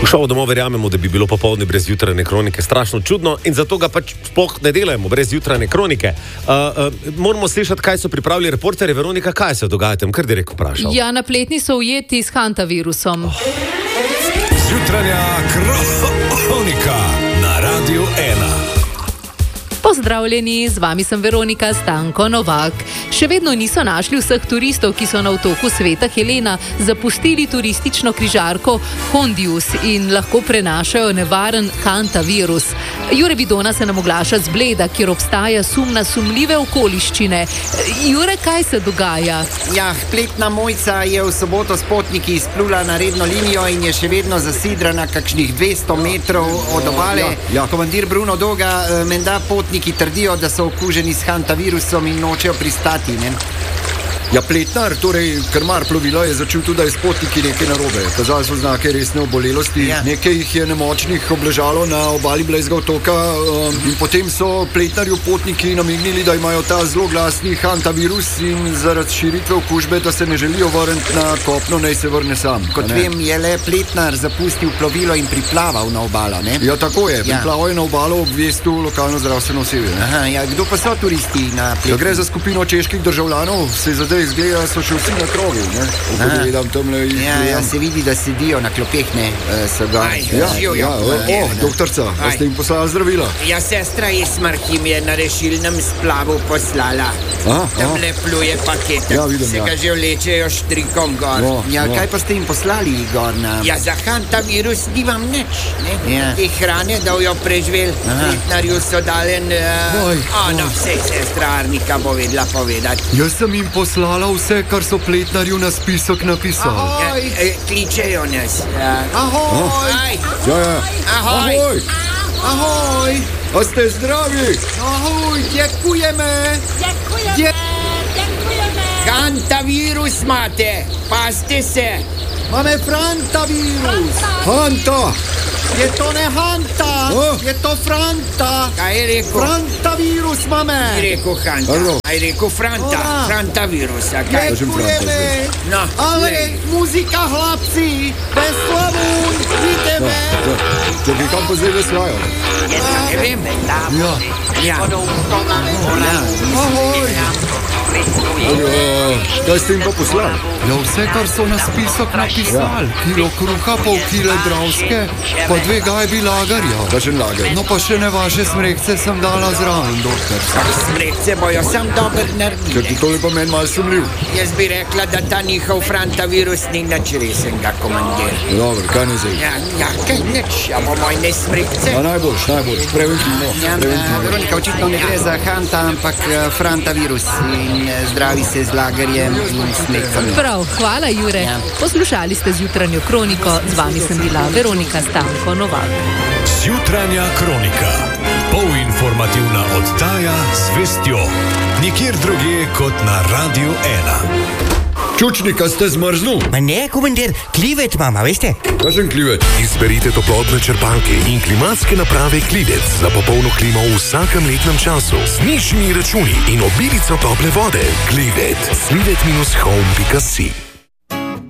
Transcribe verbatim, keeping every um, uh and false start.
V šovu domov verjamemo, da bi bilo popoldne brez jutranje kronike strašno čudno in zato ga pač sploh ne delajmo brez jutranje kronike. Uh, uh, moramo slišati, kaj so pripravili reporterji. Veronika, kaj se dogaja tam? Kar direkt vprašal. Ja, napletni so ujeti s hantavirusom. Oh. Jutranja kronika na Radiu ena. Pozdravljeni, z vami sem Veronika Stanko Novak. Še vedno niso našli vseh turistov, ki so na otoku Sveta Helena zapustili turistično križarko Hondius in lahko prenašajo nevaren hantavirus. Jure Bidona se nam oglaša z Bleda, kjer obstaja sum na sumljive okoliščine. Jure, kaj se dogaja? Ja, pletna mojca je v soboto s potniki izplula na redno linijo in je še vedno zasidrana kakšnih dvesto metrov od obale. Ja, ja. Komandir Bruno Doga, menda potniki ki trdijo, da so okuženi s hantavirusom in nočejo pristati, ne? Ja, pletnar, torej krmar plovila, je začel tudi, da je s potniki nekaj narobe. Kazali so znake resne obolelosti, ja. Nekaj jih je nemočnih obležalo na obali Blejskega otoka um, in potem so pletnarju potniki namignili, da imajo ta zelo glasni hantavirus in zaradi širitve okužbe, da se ne želijo vrniti na kopno, naj se vrne sam. Kot vem, je le pletnar zapustil plovilo in priplaval na obalo, ne? Ja, tako je. Priplaval je na obalo, obvestil lokalno zdravstveno osebje. Aha, ja, kdo pa so turisti na pletnar? Ja, gre za skupino čeških državljanov, se zdaj izgleda, so še vsi na krogu, ne? Upogledam tamle in... Ja, ja, se vidi, da sedijo na klopeh, ne? So ga... Aj, ja, ja, ja, o, o, doktorca, a ste jim poslali zdravila? Ja, sestra Ismar, ki mi je na rešilnem splavu poslala. Tamle pluje paket. Ja, vidim, se ja. ga že vlečejo štrikom gor. No, ja, no. Kaj pa ste jim poslali, Igor, na... Ja, za hantavirus nimam nič, ne? Ja. Te hrane, da jo preživel. Pletnarju so dalen... Uh... Oj, o, no, vse sestra Arnika bo vedela povedati. Jaz sem jim poslala vse, kar so pletnarju na spisek napisali. Ahoj! Ja, kličejo nas. Ja. Ahoj! Aj. Ja, ja. Ahoj! Ahoj! Ahoj! A ste zdravi? Ahoj, děkujeme! Děkujeme! Děkujeme! Hantavirus máte! Pazte se! Máme frantavirus! Hanta! Je to ne Hanta, oh. Je to Franta. Kaj je rekel? Frantavirus máme. Aj rekel Hanta. Ano. Aj rekel Franta. Ona. Frantavirus. A kaj? Děkujeme. No, Ale lej. muzika hlapci, veslavun, ideme. No, čakaj, kam pa zdaj veslajo? Ne vem. Ja. Ja. Ahoj. Kaj ste jim pa poslali? Ja, vse, kar so na spisek napisali. Ja. Kilo kruha, pol kile dravske, pa dve gajbi lagarja. Kakšen lagar? No pa še ne vaše smrekce sem dala zraven, doktor. Smrekce bojo sam dober naredili. Ker ti tole pa meni malo sumljiv. Jaz bi rekla, da ta njihov frantavirus ni nič resenga, komandir. Dobro, kaj ne zdaj? Ja, ja, kaj nič, ja bomo ne smrekce. A najboljš, najboljš, preventivno. Ja, preventivno. Veronika, očitno ne gre za Hanta, ampak uh, frantavirus in uh, zdravi se z lagarjem in smrekcami. Prav, hvala Jure. Ja. Poslušali ste zjutranjo kroniko, z vami sem bila Veronika Stanko Novak. Jutranja kronika. Polinformativna oddaja z vestjo. Nikjer drugje kot na Radiu ena. Čučnika ste zmrznul? Ma ne, komandir, klivet mama, veste? Kakšen klivet? Izberite toplotne črpalke in klimatske naprave Klivec za popolno klimo v vsakem letnem času. Z nižjimi računi in obilico tople vode. Klivec. Klivet minus home pika si.